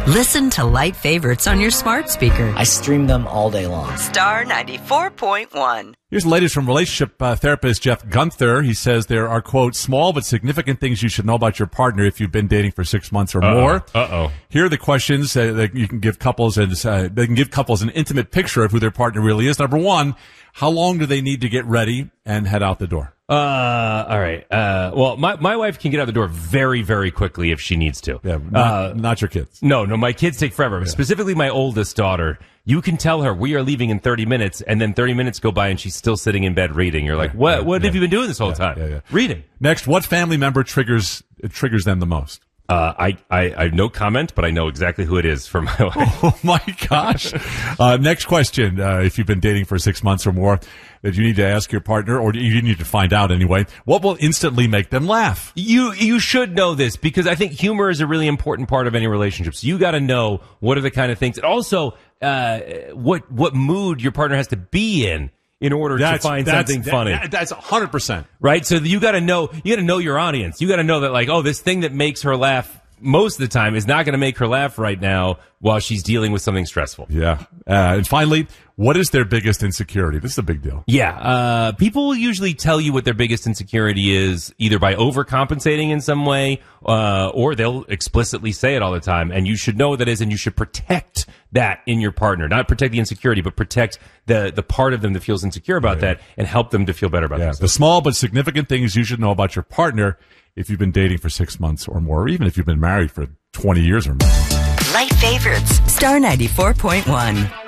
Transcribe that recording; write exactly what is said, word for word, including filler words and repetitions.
Listen to Light Favorites on your smart speaker. I stream them all day long. Star ninety-four point one. Here's the latest from relationship uh, therapist Jeff Gunther. He says there are, quote, small but significant things you should know about your partner if you've been dating for six months or Uh-oh. more. Uh-oh. Here are the questions uh, that you can give couples, and uh, they can give couples an intimate picture of who their partner really is. Number one, how long do they need to get ready and head out the door? Uh, all right. Uh, well, my, my wife can get out the door very, very quickly if she needs to. Yeah, not, uh, not your kids. No, no, my kids take forever. Yeah. Specifically, my oldest daughter. You can tell her we are leaving in thirty minutes, and then thirty minutes go by, and she's still sitting in bed reading. You're like, what? Yeah, what yeah. have you been doing this whole Yeah, time? yeah, yeah. Reading. Next, what family member triggers it triggers them the most? Uh, I, I, I have no comment, but I know exactly who it is from my wife. Oh my gosh. Uh, next question. Uh, if you've been dating for six months or more, that you need to ask your partner, or you need to find out anyway, what will instantly make them laugh? You, you should know this, because I think humor is a really important part of any relationship. So you got to know what are the kind of things, and also, uh, what, what mood your partner has to be in. In order that's, to find that's, something that, funny. That, that's one hundred percent. Right? So you gotta know, you gotta know your audience. You gotta know that, like, oh, this thing that makes her laugh most of the time is not gonna make her laugh right now while she's dealing with something stressful. Yeah. Uh, and finally, what is their biggest insecurity? This is a big deal. Yeah. Uh, people will usually tell you what their biggest insecurity is, either by overcompensating in some way, uh, or they'll explicitly say it all the time. And you should know what that is, and you should protect that in your partner. Not protect the insecurity, but protect the, the part of them that feels insecure about yeah. that, and help them to feel better about yeah. themselves. The small but significant things you should know about your partner if you've been dating for six months or more, or even if you've been married for twenty years or more. Light Favorites, Star ninety-four point one.